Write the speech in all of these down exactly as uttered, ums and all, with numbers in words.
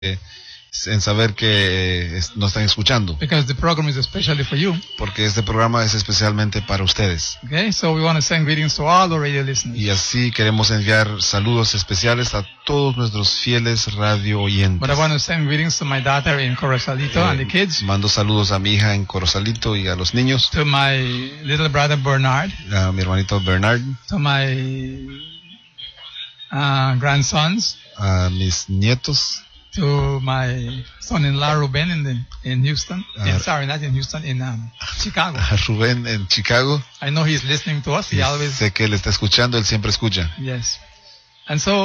en saber que eh, nos están escuchando. Because the program is especially for you. Porque este programa es especialmente para ustedes. Okay, so we want to send greetings to all the radio listeners. Y así queremos enviar saludos especiales a todos nuestros fieles radio oyentes. But I want to send greetings to my daughter in Corosalito Eh, and the kids. Mando saludos a mi hija en Corosalito y a los niños. To my little brother Bernard. A mi hermanito Bernard. To my uh, grandsons. A mis nietos. To my son-in-law Ruben in the in Houston. Uh, in, sorry, not in Houston, in um, Chicago. A Rubén en Chicago. I know he's listening to us. He Y always. sé que él está escuchando, él siempre escucha. Yes. And so,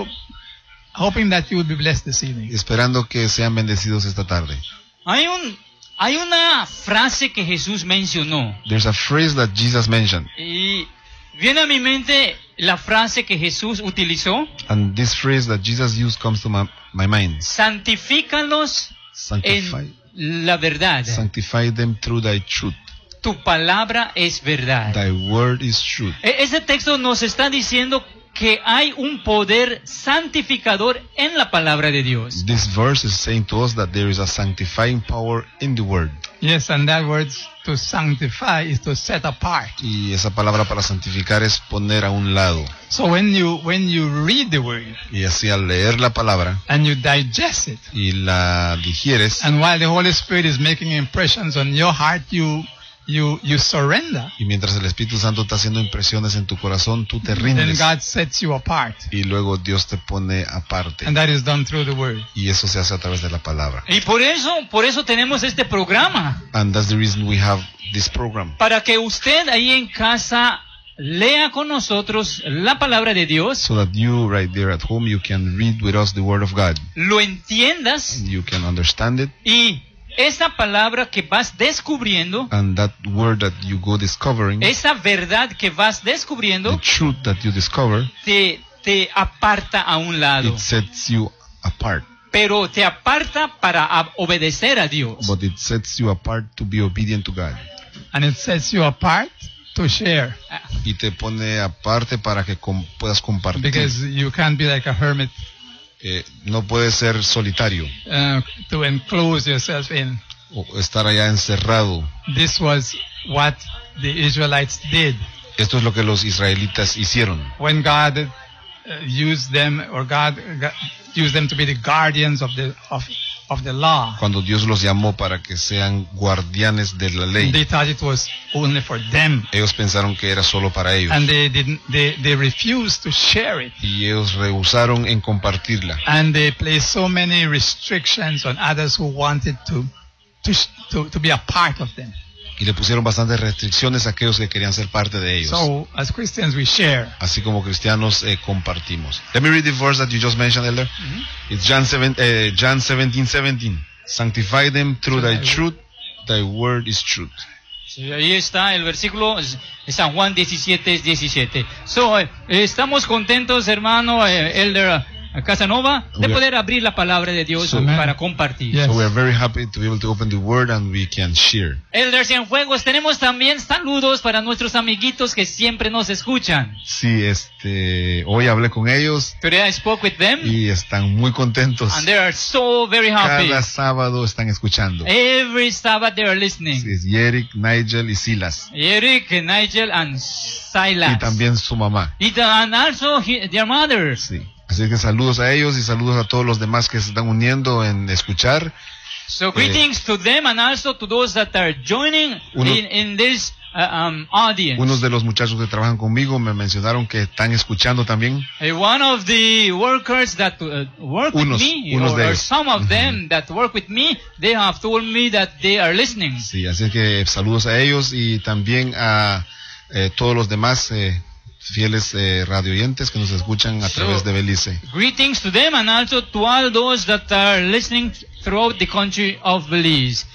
hoping that you will be blessed this evening. Esperando que sean bendecidos esta tarde. Hay un hay una frase que Jesús mencionó. There's a phrase that Jesus mentioned. Y viene a mi mente la frase que Jesús utilizó. And this phrase that Jesus used comes to my, my mind. Santifícalos Sanctify, en la verdad. sanctify them through thy truth. Tu palabra es verdad. Thy word is truth. E- Ese texto nos está diciendo que hay un poder santificador en la palabra de Dios. This verse is saying to us that there is a sanctifying power in the word. Yes, and that word to sanctify is to set apart. Y esa palabra para santificar es poner a un lado. So when you when you read the word Y así al leer la palabra and you digest it, y la digieres, and while the Holy Spirit is making impressions on your heart, you you you surrender. y mientras el Espíritu Santo está haciendo impresiones en tu corazón, tú te Then rindes. God sets you apart, Y luego Dios te pone aparte. and that is done through the word. Y eso se hace a través de la palabra. Y por eso, por eso tenemos este programa. And that's the reason we have this program. Para que usted ahí en casa lea con nosotros la palabra de Dios, So that you right there at home, you can read with us the word of God. lo entiendas You can understand it. y esa palabra que vas descubriendo, And that word that you go discovering, esa verdad que vas the descubriendo, truth that you discover, te, te aparta a un lado. it sets you apart. Pero te aparta para a- obedecer a Dios. But it sets you apart to be obedient to God. And it sets you apart to share, Y te pone aparte para que com- puedas compartir. because you can't be like a hermit Eh, no puedes ser solitario uh, to enclose yourself in. o estar allá encerrado. This was what the Israelites did Esto es lo que los israelitas hicieron. when God uh, used them, or God, God used them to be the guardians of the of of the law. Cuando Dios los llamó para que sean guardianes de la ley, They thought it was only for them, ellos pensaron que era solo para ellos. and they didn't. They they refused to share it, Y ellos rehusaron en compartirla. and they placed so many restrictions on others who wanted to to sh- to, to be a part of them. Y le pusieron bastantes restricciones a aquellos que querían ser parte de ellos. So as Christians, we share. Así como cristianos eh, compartimos. Let me read the verse that you just mentioned, Elder. It's John seven, eh, John seventeen seventeen. Sanctify them through thy truth. Thy word is truth. Sí, ahí está el versículo, es- San Juan diecisiete, diecisiete. So, eh, estamos contentos, hermano eh, Elder Casanova, de We are- poder abrir la palabra de Dios So- para compartir. Yes. So we are very happy to be able to open the word and we can share. Elder Cienfuegos, tenemos también saludos para nuestros amiguitos que siempre nos escuchan. Sí, este, hoy hablé con ellos Today I spoke with them y están muy contentos. and they are so very happy. Cada sábado están escuchando. Every Sabbath they are listening. Sí, es Yerick, Nigel y Silas. Eric, Nigel and Silas. Y también su mamá. Y ta- and also he- their mothers. Sí. Así que saludos a ellos y saludos a todos los demás que se están uniendo en escuchar. So greetings to them and also to those that are joining Uno- in, in this uh, um, audience. Unos de los muchachos que trabajan conmigo me mencionaron que están escuchando también. Uh, one of the workers that uh, work Unos- with me, unos or, de or ellos. some of them that work with me, they have told me that they are listening. Sí, así que saludos a ellos y también a eh, todos los demás eh, fieles eh, radioyentes que nos escuchan a So- través de Belice. Greetings to them and also to all those that are listening throughout the country of Belize.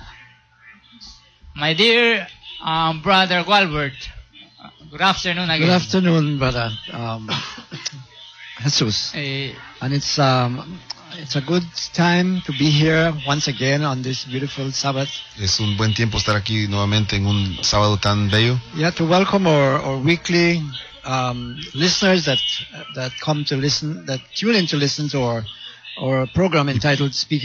My dear um, brother Walbert, uh, good afternoon again. Good afternoon, brother um, Jesus. Eh, And it's um, it's a good time to be here once again on this beautiful Sabbath. Es un buen tiempo estar aquí nuevamente en un sábado tan bello. Yeah, to welcome our, our weekly um, listeners that that come to listen, that tune in to listen to our our program entitled Speaking